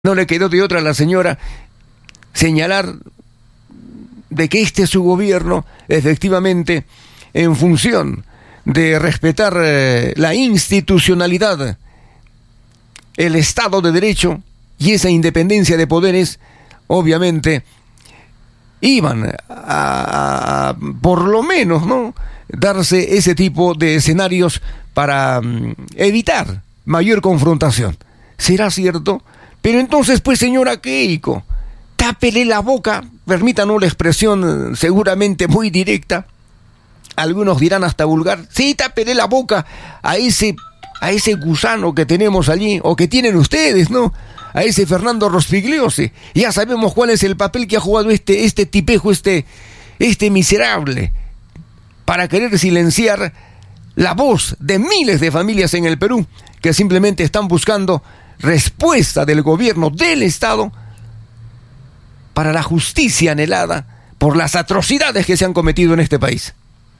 No le quedó de otra a la señora señalar de que este es su gobierno, efectivamente, en función de respetar la institucionalidad, el Estado de Derecho y esa independencia de poderes, obviamente, iban a por lo menos, ¿no?, darse ese tipo de escenarios para evitar mayor confrontación. ¿Será cierto? Pero entonces, pues, señora Keiko, tápele la boca, permítanos la expresión seguramente muy directa, algunos dirán hasta vulgar, sí, tápele la boca a ese gusano que tenemos allí, o que tienen ustedes, ¿no?, a ese Fernando Rospigliosi. Ya sabemos cuál es el papel que ha jugado este tipejo, este miserable, para querer silenciar la voz de miles de familias en el Perú que simplemente están buscando respuesta del gobierno del Estado para la justicia anhelada por las atrocidades que se han cometido en este país.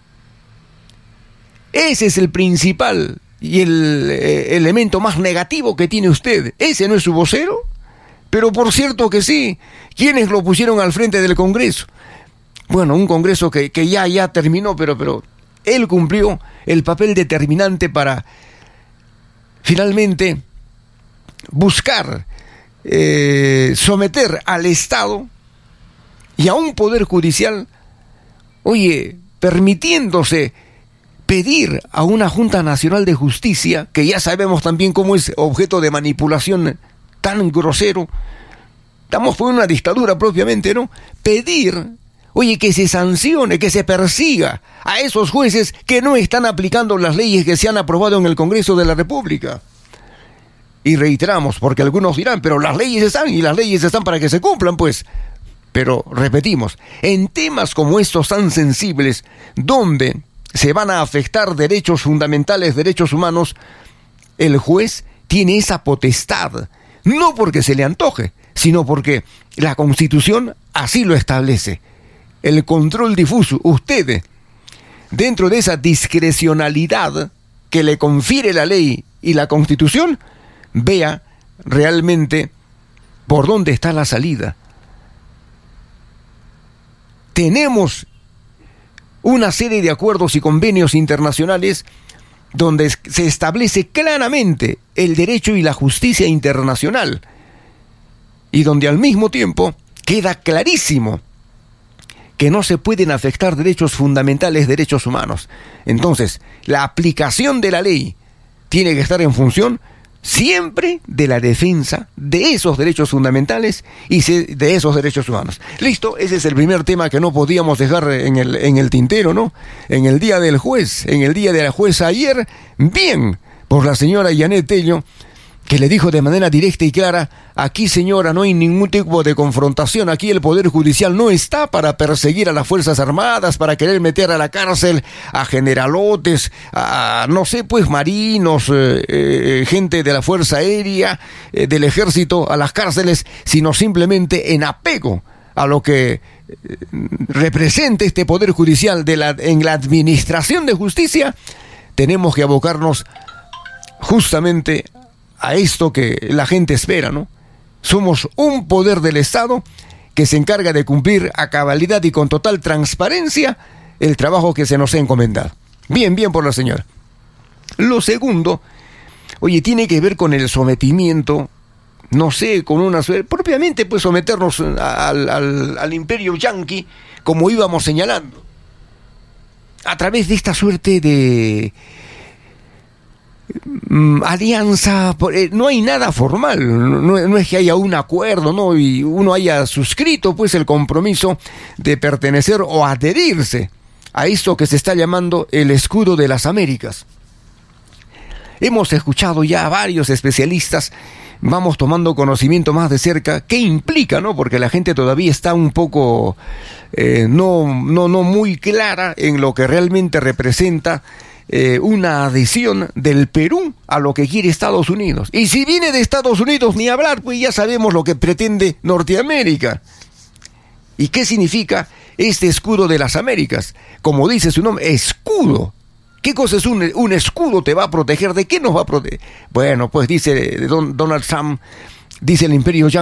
Ese es el principal y el elemento más negativo que tiene usted. ¿Ese no es su vocero? Pero por cierto que sí. ¿Quiénes lo pusieron al frente del Congreso? Bueno, un Congreso que ya terminó, pero él cumplió el papel determinante para finalmente buscar someter al Estado y a un poder judicial, permitiéndose pedir a una Junta Nacional de Justicia, que ya sabemos también cómo es objeto de manipulación tan grosero. Estamos por una dictadura propiamente, ¿no? Pedir, que se sancione, que se persiga a esos jueces que no están aplicando las leyes que se han aprobado en el Congreso de la República. Y reiteramos, porque algunos dirán, pero las leyes están, y las leyes están para que se cumplan, pues. Pero repetimos, en temas como estos tan sensibles, donde se van a afectar derechos fundamentales, derechos humanos, el juez tiene esa potestad, no porque se le antoje, sino porque la Constitución así lo establece. El control difuso, usted, dentro de esa discrecionalidad que le confiere la ley y la Constitución, vea realmente por dónde está la salida. Tenemos una serie de acuerdos y convenios internacionales donde se establece claramente el derecho y la justicia internacional, y donde al mismo tiempo queda clarísimo que no se pueden afectar derechos fundamentales, derechos humanos. Entonces, la aplicación de la ley tiene que estar en función siempre de la defensa de esos derechos fundamentales y de esos derechos humanos. Listo, ese es el primer tema que no podíamos dejar en el tintero, ¿no? En el día del juez, en el día de la jueza ayer, bien por la señora Yanet Tello, que le dijo de manera directa y clara: aquí, señora, no hay ningún tipo de confrontación, aquí el Poder Judicial no está para perseguir a las Fuerzas Armadas, para querer meter a la cárcel a generalotes, a, no sé, pues, marinos, gente de la Fuerza Aérea, del Ejército, a las cárceles, sino simplemente en apego a lo que representa este Poder Judicial en la administración de justicia. Tenemos que abocarnos justamente a esto que la gente espera, ¿no? Somos un poder del Estado que se encarga de cumplir a cabalidad y con total transparencia el trabajo que se nos ha encomendado. Bien por la señora. Lo segundo, tiene que ver con el sometimiento, no sé, con una propiamente, pues, someternos al imperio yanqui, como íbamos señalando, a través de esta suerte de alianza. No hay nada formal, no es que haya un acuerdo, ¿no?, y uno haya suscrito, pues, el compromiso de pertenecer o adherirse a esto que se está llamando el escudo de las Américas. Hemos escuchado ya a varios especialistas, vamos tomando conocimiento más de cerca qué implica, ¿no?, porque la gente todavía está un poco no muy clara en lo que realmente representa una adhesión del Perú a lo que quiere Estados Unidos. Y si viene de Estados Unidos, ni hablar, pues ya sabemos lo que pretende Norteamérica. ¿Y qué significa este escudo de las Américas? Como dice su nombre, escudo. ¿Qué cosa es un escudo? ¿Te va a proteger? ¿De qué nos va a proteger? Bueno, pues dice Donald Trump, dice el Imperio